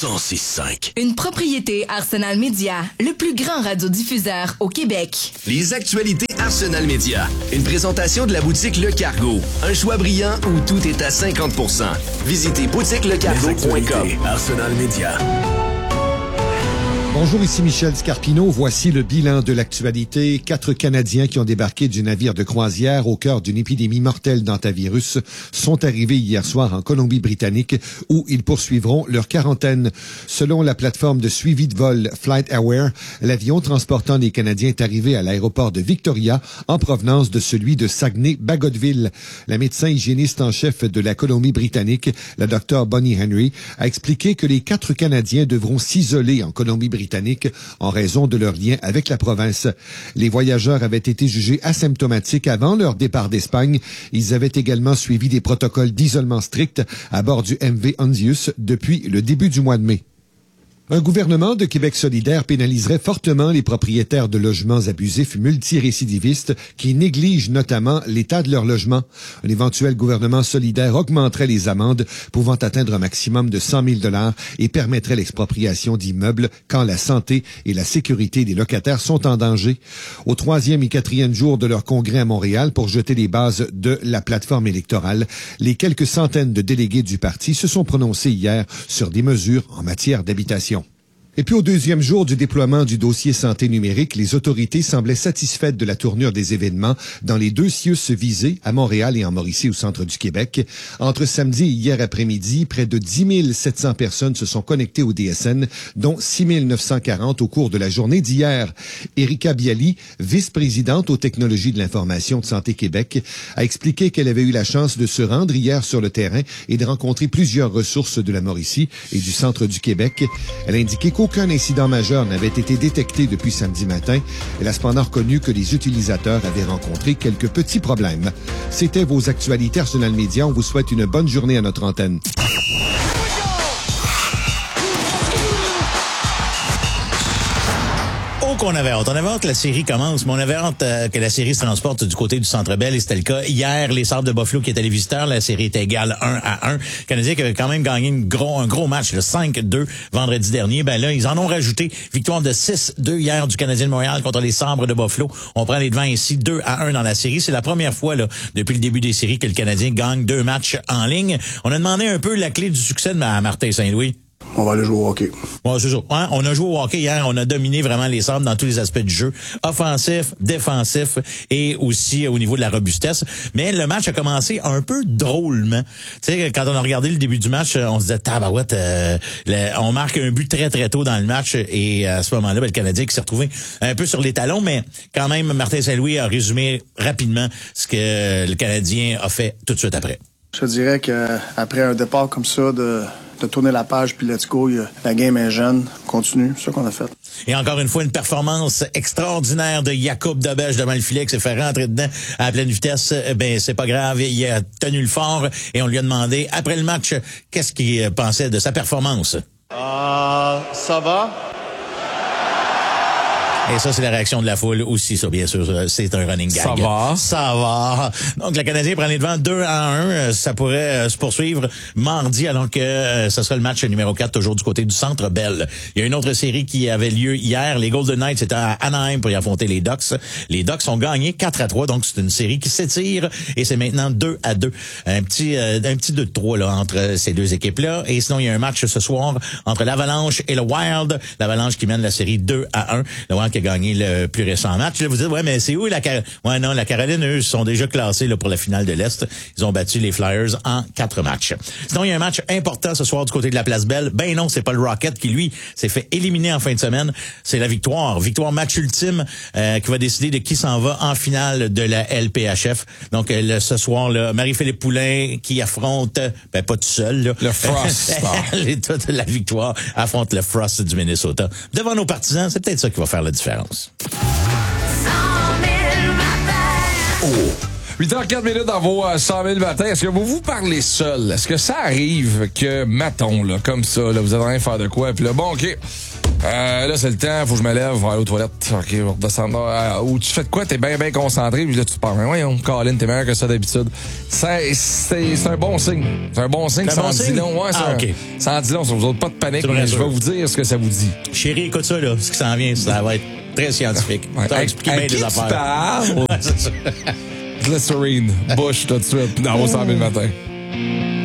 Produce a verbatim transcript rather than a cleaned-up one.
cent six cinq. Une propriété Arsenal Media, le plus grand radiodiffuseur au Québec. Les actualités Arsenal Media. Une présentation de la boutique Le Cargo. Un choix brillant où tout est à cinquante pour cent. Visitez boutique le cargo point com. Arsenal Media. Bonjour, ici Michel Scarpino. Voici le bilan de l'actualité. Quatre Canadiens qui ont débarqué du navire de croisière au cœur d'une épidémie mortelle d'hantavirus sont arrivés hier soir en Colombie-Britannique où ils poursuivront leur quarantaine. Selon la plateforme de suivi de vol FlightAware, l'avion transportant les Canadiens est arrivé à l'aéroport de Victoria en provenance de celui de Saguenay-Bagotville. La médecin hygiéniste en chef de la Colombie-Britannique, la docteure Bonnie Henry, a expliqué que les quatre Canadiens devront s'isoler en Colombie-Britannique en raison de leur lien avec la province. Les voyageurs avaient été jugés asymptomatiques avant leur départ d'Espagne. Ils avaient également suivi des protocoles d'isolement stricts à bord du M V Hondius depuis le début du mois de mai. Un gouvernement de Québec solidaire pénaliserait fortement les propriétaires de logements abusifs multirécidivistes qui négligent notamment l'état de leur logement. Un éventuel gouvernement solidaire augmenterait les amendes pouvant atteindre un maximum de cent mille dollars et permettrait l'expropriation d'immeubles quand la santé et la sécurité des locataires sont en danger. Au troisième et quatrième jour de leur congrès à Montréal pour jeter les bases de la plateforme électorale, les quelques centaines de délégués du parti se sont prononcés hier sur des mesures en matière d'habitation. Et puis au deuxième jour du déploiement du dossier santé numérique, les autorités semblaient satisfaites de la tournure des événements dans les deux C I U S visés, à Montréal et en Mauricie au centre du Québec. Entre samedi et hier après-midi, près de dix mille sept cents personnes se sont connectées au D S N, dont six mille neuf cent quarante au cours de la journée d'hier. Erika Bialy, vice-présidente aux technologies de l'information de Santé Québec, a expliqué qu'elle avait eu la chance de se rendre hier sur le terrain et de rencontrer plusieurs ressources de la Mauricie et du centre du Québec. Elle a indiqué qu'aucun incident majeur n'avait été détecté depuis samedi matin. Elle a cependant reconnu que les utilisateurs avaient rencontré quelques petits problèmes. C'était vos actualités Arsenal Media. On vous souhaite une bonne journée à notre antenne. Qu'on avait hâte. On avait hâte que la série commence, mais on avait hâte euh, que la série se transporte du côté du Centre Bell, et c'était le cas. Hier, les Sabres de Buffalo qui étaient les visiteurs, la série était égale un à un. Les Canadiens qui avaient quand même gagné une gros, un gros match, le cinq deux vendredi dernier. Ben là, ils en ont rajouté. Victoire de six deux hier du Canadien de Montréal contre les Sabres de Buffalo. On prend les devants ici deux à un dans la série. C'est la première fois là depuis le début des séries que le Canadien gagne deux matchs en ligne. On a demandé un peu la clé du succès de Martin Saint-Louis. On va aller jouer au hockey. Ouais, c'est ça. Ouais, on a joué au hockey hier. On a dominé vraiment les Sabres dans tous les aspects du jeu. Offensif, défensif et aussi au niveau de la robustesse. Mais le match a commencé un peu drôlement. Tu sais, quand on a regardé le début du match, on se disait, tabarouette, euh, le, on marque un but très, très tôt dans le match. Et à ce moment-là, ben, le Canadien qui s'est retrouvé un peu sur les talons. Mais quand même, Martin Saint-Louis a résumé rapidement ce que le Canadien a fait tout de suite après. Je dirais qu'après un départ comme ça, de... de tourner la page, puis let's go, la game est jeune, continue, c'est ça qu'on a fait. Et encore une fois, une performance extraordinaire de Jacob Dobej devant le filet qui s'est fait rentrer dedans à pleine vitesse. Ben, c'est pas grave, il a tenu le fort et on lui a demandé, après le match, qu'est-ce qu'il pensait de sa performance. Euh, ça va? Et ça, c'est la réaction de la foule aussi, ça, bien sûr. C'est un running gag. Ça va. Ça va. Donc, le Canadien prend les devants deux à un. Ça pourrait se poursuivre mardi, alors que euh, ce sera le match numéro quatre, toujours du côté du Centre Bell. Il y a une autre série qui avait lieu hier. Les Golden Knights étaient à Anaheim pour y affronter les Ducks. Les Ducks ont gagné quatre à trois, donc c'est une série qui s'étire et c'est maintenant deux à deux. Un petit euh, un petit deux à trois là, entre ces deux équipes-là. Et sinon, il y a un match ce soir entre l'Avalanche et le Wild. L'Avalanche qui mène la série deux à un. Le Wild qui a gagné le plus récent match. Là, vous dites, ouais, mais c'est où la Caroline? Ouais, non, la Caroline, eux, sont déjà classés là, pour la finale de l'Est. Ils ont battu les Flyers en quatre matchs. Sinon, il y a un match important ce soir du côté de la Place Belle. Ben non, c'est pas le Rocket qui, lui, s'est fait éliminer en fin de semaine. C'est la victoire. Victoire match ultime euh, qui va décider de qui s'en va en finale de la L P H F. Donc, euh, ce soir, là, Marie-Philippe Poulin qui affronte, ben pas tout seul, là. Le Frost. L'état de la victoire affronte le Frost du Minnesota. Devant nos partisans, c'est peut-être ça qui va faire la différence. Oh. huit heures quatre minutes dans vos euh, cent mille matins. Est-ce que vous vous parlez seul? Est-ce que ça arrive que, mettons, là, comme ça, là, vous êtes en train de faire de quoi? Puis là, bon, OK, Euh, là, c'est le temps, faut que je me lève, aller aux toilettes. OK, je vais redescendre. Euh, ou tu fais de quoi? T'es bien, bien concentré, puis là, tu te parles. Voyons, Colin, t'es meilleur que ça d'habitude. C'est, c'est, c'est un bon signe. C'est un bon signe. C'est un ça bon en dit signe? long. Ouais, Ah, ça, OK. ça en dit long. Ça vous autres, pas de panique, C'est mais je sûr. vais vous dire ce que ça vous dit. Chérie, écoute ça, là. Ce qui s'en vient, ça va être très scientifique. Ouais. Ça va expliquer bien qui des tu affaires. parles? Ouais, c'est ça. Glycerine, Bush, tout de suite, dans vos cent mille matin.